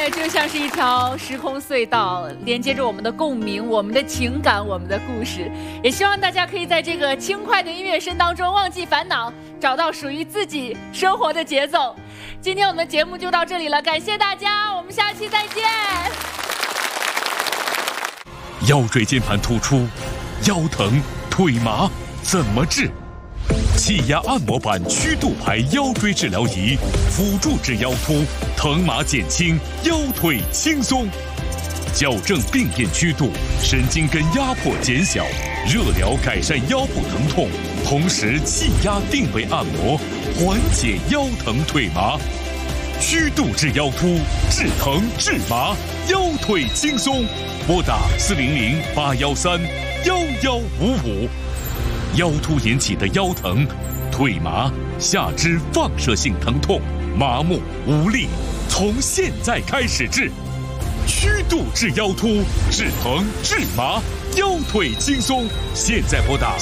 乐就像是一条时空隧道，连接着我们的共鸣、我们的情感、我们的故事。也希望大家可以在这个轻快的音乐声当中忘记烦恼，找到属于自己生活的节奏。今天我们的节目就到这里了，感谢大家，我们下期再见。 腰椎间盘突出，腰疼腿麻怎么治？气压按摩板曲度牌腰椎治疗仪，辅助治腰突，疼麻减轻，腰腿轻松，矫正病变曲度，神经根压迫减小，热疗改善腰部疼痛，同时气压定位按摩，缓解腰疼腿麻。曲度治腰突，治疼治麻，腰腿轻松。拨打400-813-1155。腰突引起的腰疼、腿麻、下肢放射性疼痛、麻木无力，从现在开始治。曲度治腰突，治疼治麻，腰腿轻松。现在拨打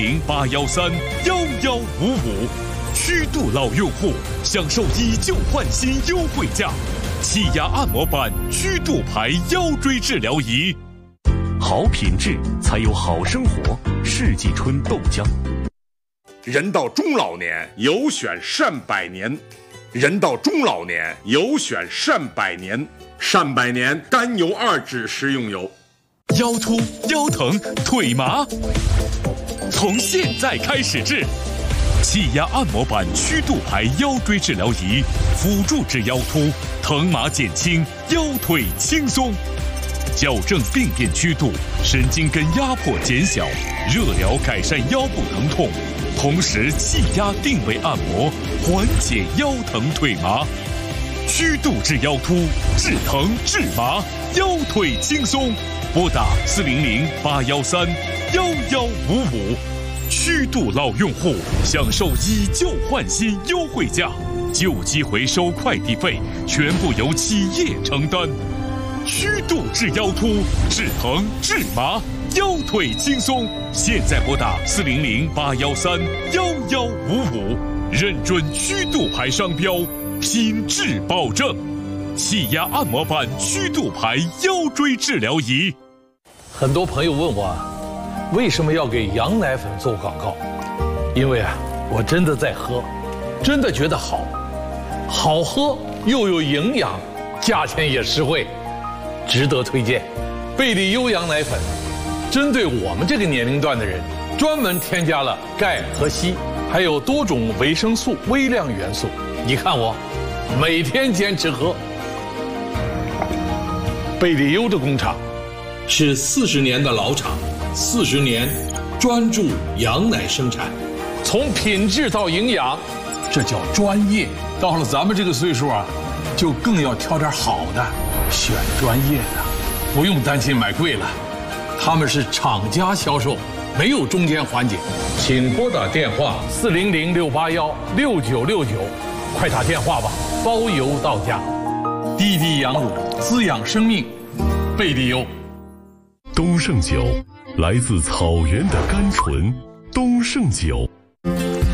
400-813-1155。曲度老用户享受以旧换新优惠价，气压按摩板曲度牌腰椎治疗仪。好品质才有好生活。世纪春豆浆。 人到中老年，有选善百年。人到中老年，有选善百年。善百年甘油2酯食用油。 腰突、腰疼、腿麻，从现在开始治。气压按摩板曲度牌腰椎治疗仪，辅助治腰突，疼麻减轻，腰腿轻松。矫正病变曲度，神经根压迫减小，热疗改善腰部疼痛，同时气压定位按摩，缓解腰疼腿麻。曲度治腰突，治疼治麻，腰腿轻松。拨打400-813-1155。曲度老用户享受以旧换新优惠价，旧机回收快递费全部由企业承担。曲度治腰突，治疼治麻，腰腿轻松。现在拨打400-813-1155，认准曲度牌商标，品质保证。气压按摩板曲度牌腰椎治疗仪。 很多朋友问我，为什么要给羊奶粉做广告？因为我真的在喝，真的觉得好喝又有营养，价钱也实惠，值得推荐。贝利优羊奶粉针对我们这个年龄段的人，专门添加了钙和硒，还有多种维生素、微量元素。你看我每天坚持喝。贝利优的工厂是40年的老厂，40年专注羊奶生产，从品质到营养，这叫专业。到了咱们这个岁数就更要挑点好的，选专业的，不用担心买贵了。他们是厂家销售，没有中间环节。请拨打电话400-681-6969，快打电话吧，包邮到家。滴滴羊乳，滋养生命，贝利优。 东胜酒，来自草原的甘醇。东胜酒。